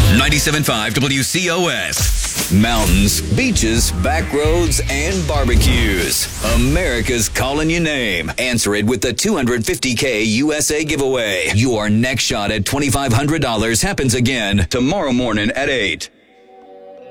97.5 WCOS. Mountains, beaches, back roads, and barbecues. America's calling your name. Answer it with the $250K USA giveaway. Your next shot at $2,500 happens again tomorrow morning at 8.